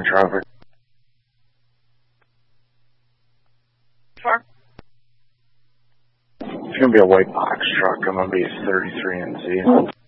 morning traffic. Far? It's going to be a white box truck. I'm going to be 33 NC.